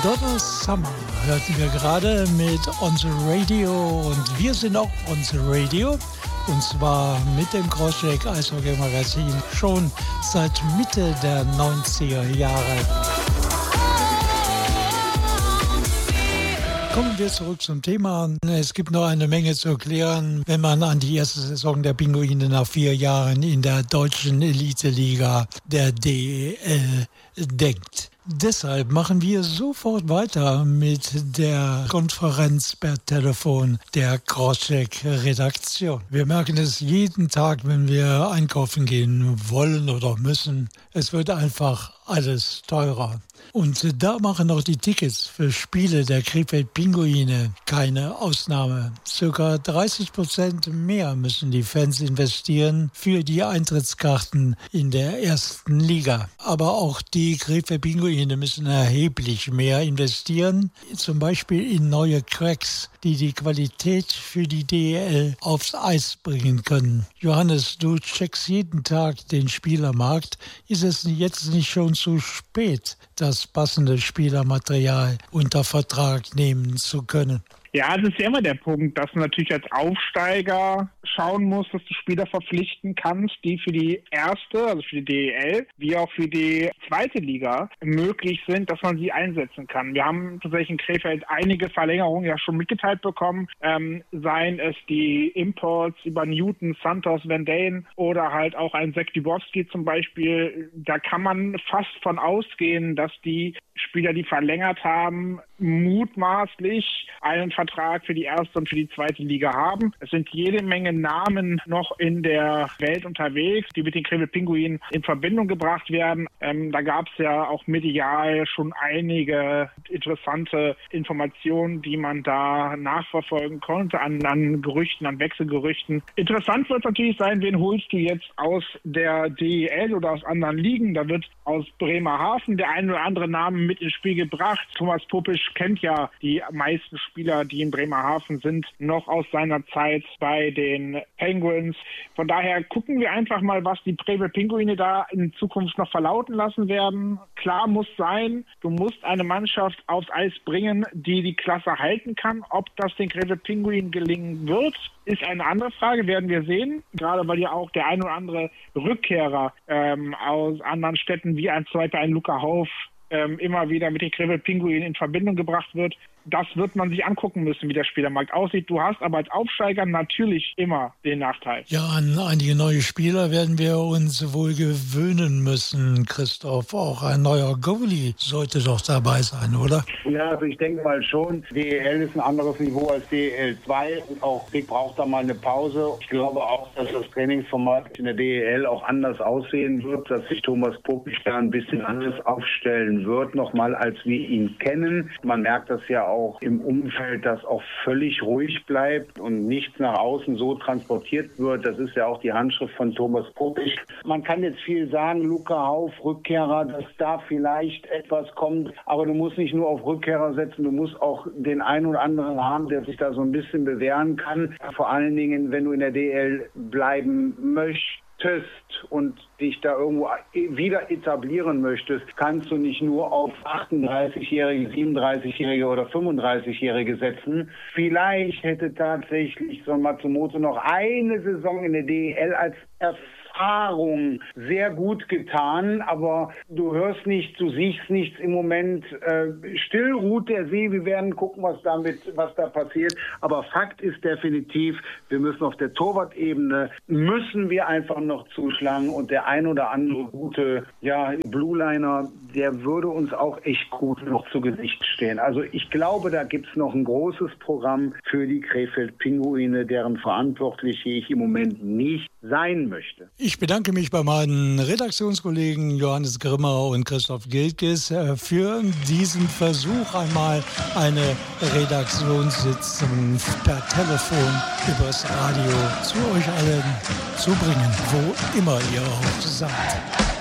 Donna Summer hörten wir gerade mit On the Radio und wir sind auch On the Radio und zwar mit dem Crosscheck Eishockey Magazin schon seit Mitte der 90er Jahre. Kommen wir zurück zum Thema. Es gibt noch eine Menge zu erklären, wenn man an die erste Saison der Pinguine nach 4 Jahren in der deutschen Elite-Liga der DEL denkt. Deshalb machen wir sofort weiter mit der Konferenz per Telefon der Crosscheck-Redaktion. Wir merken es jeden Tag, wenn wir einkaufen gehen wollen oder müssen. Es wird einfach alles teurer. Und da machen auch die Tickets für Spiele der Krefeld Pinguine keine Ausnahme. Circa 30% mehr müssen die Fans investieren für die Eintrittskarten in der ersten Liga. Aber auch die Krefeld Pinguine müssen erheblich mehr investieren, zum Beispiel in neue Cracks, die die Qualität für die DEL aufs Eis bringen können. Johannes, du checkst jeden Tag den Spielermarkt. Ist es jetzt nicht schon zu spät, das passende Spielermaterial unter Vertrag nehmen zu können? Ja, das ist ja immer der Punkt, dass du natürlich als Aufsteiger schauen musst, dass du Spieler verpflichten kannst, die für die erste, also für die DEL, wie auch für die zweite Liga möglich sind, dass man sie einsetzen kann. Wir haben tatsächlich in Krefeld einige Verlängerungen ja schon mitgeteilt bekommen, seien es die Imports über Newton, Santos, Van Dane oder halt auch ein Zach Dubowski zum Beispiel. Da kann man fast von ausgehen, dass die Spieler, die verlängert haben, mutmaßlich einen Vertrag für die erste und für die zweite Liga haben. Es sind jede Menge Namen noch in der Welt unterwegs, die mit den Krefeld Pinguinen in Verbindung gebracht werden. Da gab es ja auch medial schon einige interessante Informationen, die man da nachverfolgen konnte an Gerüchten, an Wechselgerüchten. Interessant wird es natürlich sein, wen holst du jetzt aus der DEL oder aus anderen Ligen. Da wird aus Bremerhaven der ein oder andere Name mit ins Spiel gebracht. Thomas Popisch kennt ja die meisten Spieler, die in Bremerhaven sind, noch aus seiner Zeit bei den Penguins. Von daher gucken wir einfach mal, was die Krefeld Pinguine da in Zukunft noch verlauten lassen werden. Klar muss sein, du musst eine Mannschaft aufs Eis bringen, die die Klasse halten kann. Ob das den Krefeld Pinguinen gelingen wird, ist eine andere Frage, werden wir sehen. Gerade weil ja auch der ein oder andere Rückkehrer aus anderen Städten, wie zum Beispiel ein Luca Hauf, immer wieder mit den Krefeld Pinguinen in Verbindung gebracht wird. Das wird man sich angucken müssen, wie der Spielermarkt aussieht. Du hast aber als Aufsteiger natürlich immer den Nachteil. Ja, an einige neue Spieler werden wir uns wohl gewöhnen müssen, Christoph. Auch ein neuer Goalie sollte doch dabei sein, oder? Ja, also ich denke mal schon. DEL ist ein anderes Niveau als DEL 2. Und auch Dick braucht da mal eine Pause. Ich glaube auch, dass das Trainingsformat in der DEL auch anders aussehen wird, dass sich Thomas Popisch da ein bisschen anders aufstellen wird, nochmal als wir ihn kennen. Man merkt das ja auch im Umfeld, dass auch völlig ruhig bleibt und nichts nach außen so transportiert wird. Das ist ja auch die Handschrift von Thomas Popisch. Man kann jetzt viel sagen, Luca Hauf, Rückkehrer, dass da vielleicht etwas kommt, aber du musst nicht nur auf Rückkehrer setzen, du musst auch den einen oder anderen haben, der sich da so ein bisschen bewähren kann. Vor allen Dingen, wenn du in der DL bleiben möchtest und dich da irgendwo wieder etablieren möchtest, kannst du nicht nur auf 38-Jährige, 37-Jährige oder 35-Jährige setzen. Vielleicht hätte tatsächlich so Matsumoto noch eine Saison in der DEL als Erfahrung sehr gut getan, aber du hörst nichts, du siehst nichts im Moment. Still ruht der See, wir werden gucken, was da passiert. Aber Fakt ist definitiv, wir müssen auf der Torwart-Ebene, müssen wir einfach noch zuschlagen und der ein oder andere gute, Blue-Liner, der würde uns auch echt gut noch zu Gesicht stehen. Also ich glaube, da gibt es noch ein großes Programm für die Krefeld Pinguine, deren Verantwortliche ich im Moment nicht sein möchte. Ich bedanke mich bei meinen Redaktionskollegen Johannes Grimmer und Christoph Gilkes für diesen Versuch, einmal eine Redaktionssitzung per Telefon übers Radio zu euch allen zu bringen, wo immer ihr auch seid.